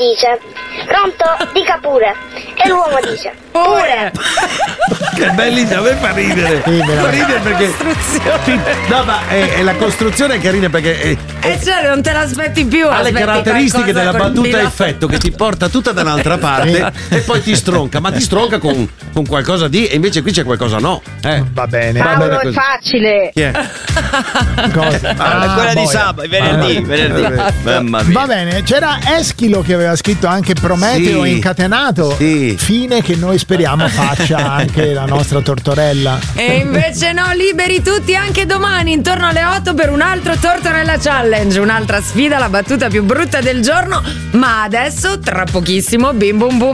dice: pronto? Dica pure. E l'uomo dice: pure. Che bellissimo, a me fa ridere. Fa ridere perché. No, ma è la costruzione è carina perché. Cioè, non te l'aspetti più. Ha le caratteristiche della battuta a effetto che ti porta tutta da un'altra parte e poi ti stronca, ma ti stronca con qualcosa di. E invece qui c'è qualcosa no. Va bene. Paolo, è facile. Chi è? Cosa? Quella di sabato, venerdì. Mamma mia. Va bene, c'era Eschilo che aveva scritto anche Prometeo Sì. incatenato. Sì. Fine che noi speriamo faccia anche la nostra Tortorella. E invece no, liberi tutti anche domani intorno alle 8 per un altro Tortorella Challenge, un'altra sfida, la battuta più brutta del giorno. Ma adesso, tra pochissimo, Bim Bum Boom